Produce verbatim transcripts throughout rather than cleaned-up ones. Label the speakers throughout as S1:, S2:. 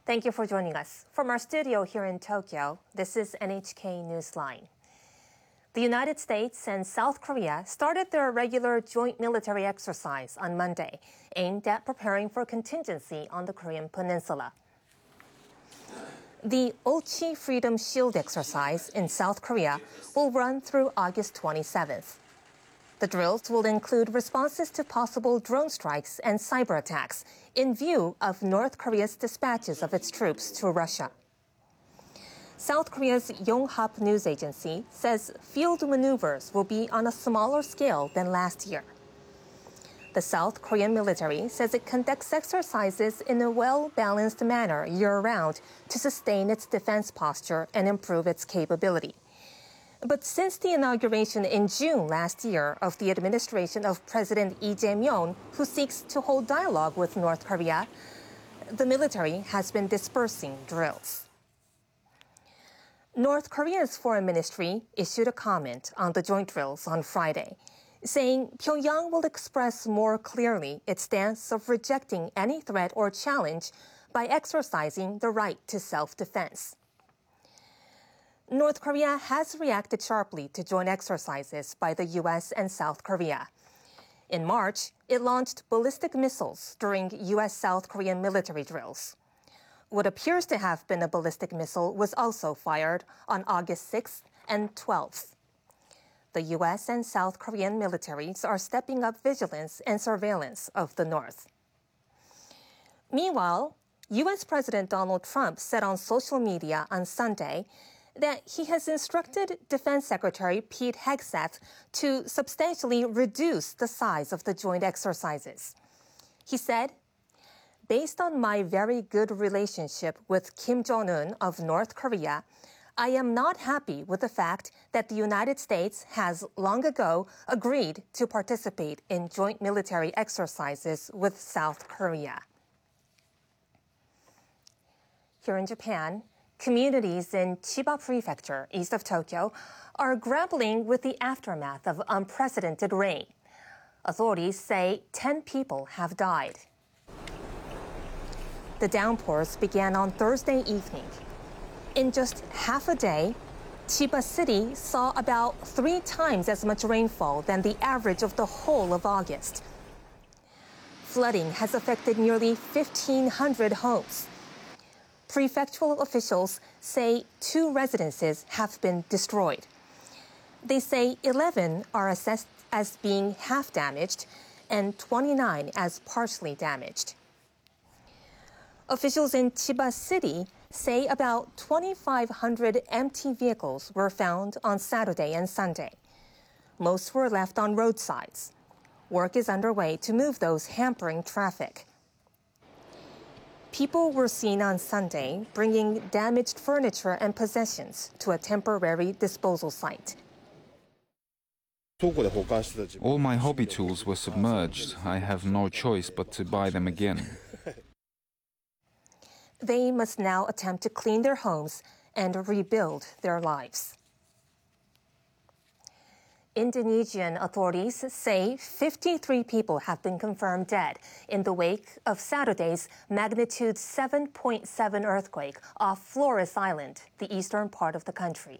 S1: Thank you for joining us. From our studio here in Tokyo, this is N H K Newsline. The United States and South Korea started their regular joint military exercise on Monday, aimed at preparing for contingency on the Korean peninsula. The Ochi Freedom Shield exercise in South Korea will run through August twenty-seventh. The drills will include responses to possible drone strikes and cyber attacks in view of North Korea's dispatches of its troops to Russia. South Korea's Yonhap news agency says field maneuvers will be on a smaller scale than last year. The South Korean military says it conducts exercises in a well-balanced manner year-round to sustain its defense posture and improve its capability. But since the inauguration in June last year of the administration of President Lee Jae-myung, who seeks to hold dialogue with North Korea, the military has been dispersing drills. North Korea's foreign ministry issued a comment on the joint drills on Friday, saying Pyongyang will express more clearly its stance of rejecting any threat or challenge by exercising the right to self-defense. North Korea has reacted sharply to joint exercises by the U S and South Korea. In March, it launched ballistic missiles during U S-South Korean military drills. What appears to have been a ballistic missile was also fired on August sixth and twelfth. The U S and South Korean militaries are stepping up vigilance and surveillance of the North. Meanwhile, U S President Donald Trump said on social media on Sunday that he has instructed Defense Secretary Pete Hegseth to substantially reduce the size of the joint exercises. He said, "Based on my very good relationship with Kim Jong-un of North Korea, I am not happy with the fact that the United States has long ago agreed to participate in joint military exercises with South Korea." Here in Japan, communities in Chiba Prefecture, east of Tokyo, are grappling with the aftermath of unprecedented rain. Authorities say ten people have died. The downpours began on Thursday evening. In just half a day, Chiba City saw about three times as much rainfall than the average of the whole of August. Flooding has affected nearly fifteen hundred homes. Prefectural officials say two residences have been destroyed. They say eleven are assessed as being half damaged and twenty-nine as partially damaged. Officials in Chiba City say about twenty-five hundred empty vehicles were found on Saturday and Sunday. Most were left on roadsides. Work is underway to move those hampering traffic. People were seen on Sunday bringing damaged furniture and possessions to a temporary disposal site.
S2: All my hobby tools were submerged. I have no choice but to buy them again.
S1: They must now attempt to clean their homes and rebuild their lives. Indonesian authorities say fifty-three people have been confirmed dead in the wake of Saturday's magnitude seven point seven earthquake off Flores Island, the eastern part of the country.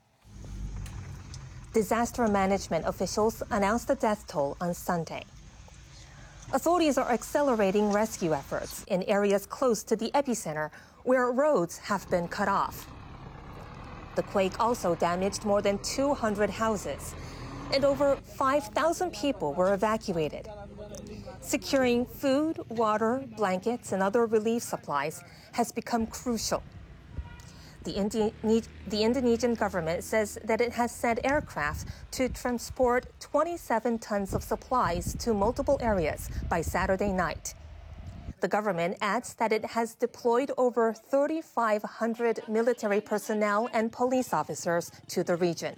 S1: Disaster management officials announced the death toll on Sunday. Authorities are accelerating rescue efforts in areas close to the epicenter where roads have been cut off. The quake also damaged more than two hundred houses, and over five thousand people were evacuated. Securing food, water, blankets, and other relief supplies has become crucial. The, Indi- the Indonesian government says that it has sent aircraft to transport twenty-seven tons of supplies to multiple areas by Saturday night. The government adds that it has deployed over thirty-five hundred military personnel and police officers to the region.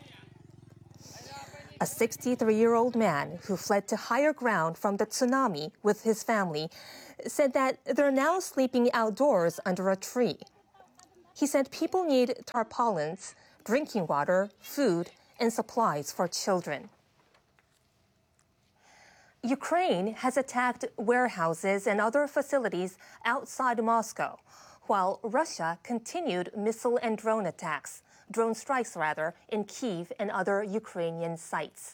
S1: A sixty-three-year-old man who fled to higher ground from the tsunami with his family said that they're now sleeping outdoors under a tree. He said people need tarpaulins, drinking water, food, and supplies for children. Ukraine has attacked warehouses and other facilities outside Moscow, while Russia continued missile and drone attacks, drone strikes rather, in Kyiv and other Ukrainian sites.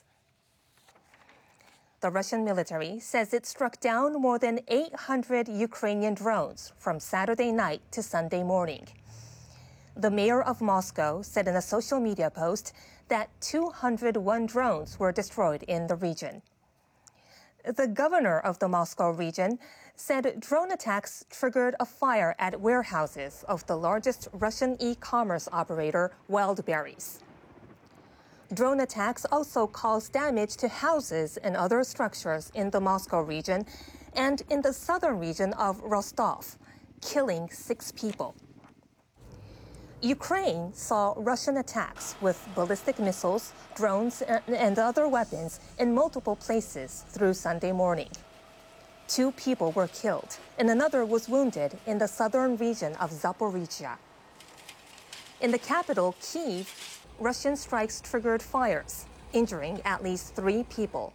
S1: The Russian military says it struck down more than eight hundred Ukrainian drones from Saturday night to Sunday morning. The mayor of Moscow said in a social media post that two hundred one drones were destroyed in the region. The governor of the Moscow region said drone attacks triggered a fire at warehouses of the largest Russian e-commerce operator, Wildberries. Drone attacks also caused damage to houses and other structures in the Moscow region and in the southern region of Rostov, killing six people. Ukraine saw Russian attacks with ballistic missiles, drones, and other weapons in multiple places through Sunday morning. Two people were killed, and another was wounded in the southern region of Zaporizhzhia. In the capital, Kyiv, Russian strikes triggered fires, injuring at least three people.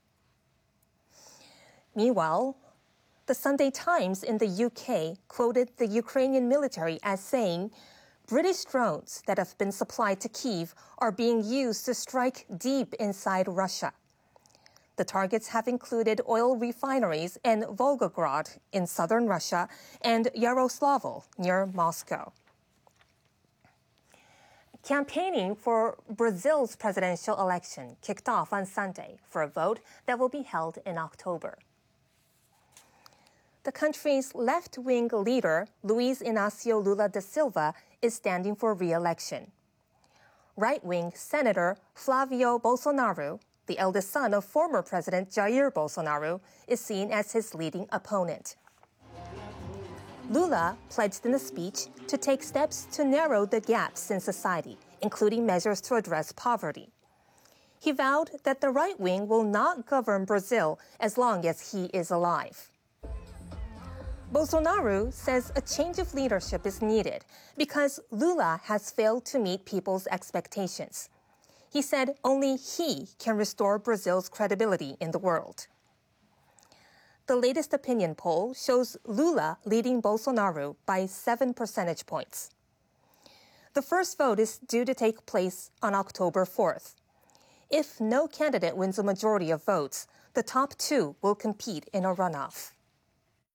S1: Meanwhile, the Sunday Times in the U K quoted the Ukrainian military as saying, British drones that have been supplied to Kyiv are being used to strike deep inside Russia. The targets have included oil refineries in Volgograd in southern Russia and Yaroslavl near Moscow. Campaigning for Brazil's presidential election kicked off on Sunday for a vote that will be held in October. The country's left-wing leader, Luiz Inácio Lula da Silva, is standing for re-election. Right-wing Senator Flavio Bolsonaro, the eldest son of former President Jair Bolsonaro, is seen as his leading opponent. Lula pledged in a speech to take steps to narrow the gaps in society, including measures to address poverty. He vowed that the right wing will not govern Brazil as long as he is alive. Bolsonaro says a change of leadership is needed because Lula has failed to meet people's expectations. He said only he can restore Brazil's credibility in the world. The latest opinion poll shows Lula leading Bolsonaro by seven percentage points. The first vote is due to take place on October fourth. If no candidate wins a majority of votes, the top two will compete in a runoff.